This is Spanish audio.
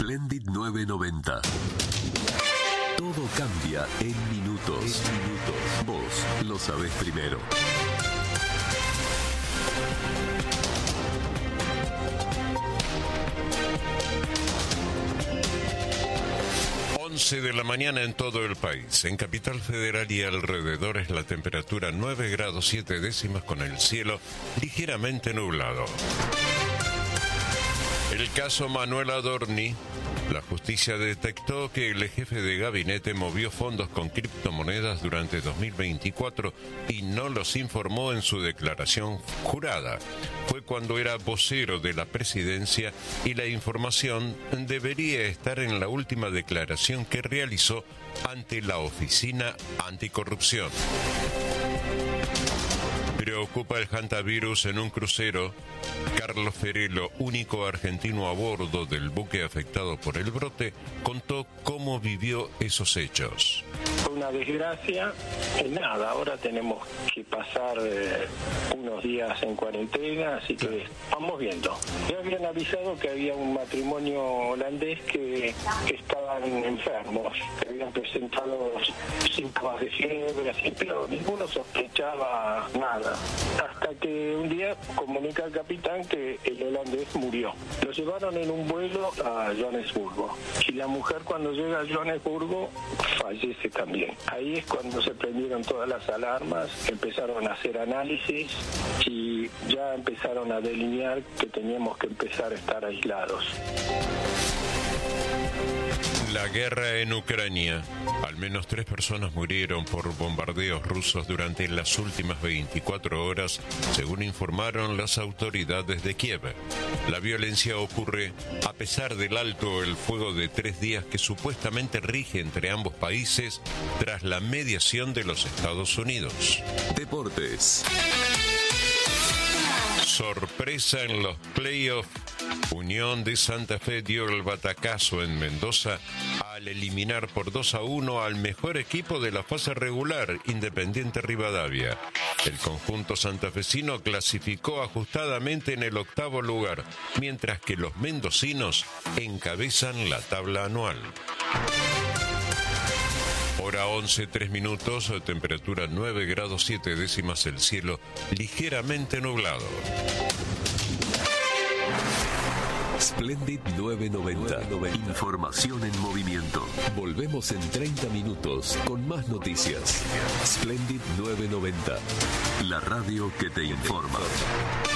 Splendid 990. Todo cambia en minutos. Vos lo sabés primero. De la mañana en todo el país. En Capital Federal y alrededores la temperatura 9 grados 7 décimas con el cielo ligeramente nublado. El caso Manuel Adorni. La justicia detectó que el jefe de gabinete movió fondos con criptomonedas durante 2024 y no los informó en su declaración jurada. Fue cuando era vocero de la presidencia y la información debería estar en la última declaración que realizó ante la Oficina Anticorrupción. Preocupa el hantavirus en un crucero. Carlos Ferelo, único argentino a bordo del buque afectado por el brote, contó cómo vivió esos hechos. Fue una desgracia, nada, ahora tenemos que pasar unos días en cuarentena, así que vamos viendo. Ya habían avisado que había un matrimonio holandés que estaban enfermos, que habían presentado síntomas de fiebre, así, pero ninguno sospechaba nada. Hasta que un día comunica al capitán que el holandés murió. Lo llevaron en un vuelo a Johannesburgo. Y la mujer cuando llega a Johannesburgo fallece también. Ahí es cuando se prendieron todas las alarmas, empezaron a hacer análisis y ya empezaron a delinear que teníamos que empezar a estar aislados. La guerra en Ucrania. Al menos 3 personas murieron por bombardeos rusos durante las últimas 24 horas, según informaron las autoridades de Kiev. La violencia ocurre a pesar del alto el fuego de 3 días que supuestamente rige entre ambos países tras la mediación de los Estados Unidos. Deportes. Sorpresa en los playoffs. Unión de Santa Fe dio el batacazo en Mendoza al eliminar por 2-1 al mejor equipo de la fase regular, Independiente Rivadavia. El conjunto santafesino clasificó ajustadamente en el 8º lugar, mientras que los mendocinos encabezan la tabla anual. Hora 11, 3 minutos, temperatura 9 grados 7 décimas, el cielo ligeramente nublado. Splendid 990. Información en movimiento. Volvemos en 30 minutos con más noticias. Splendid 990. La radio que te informa.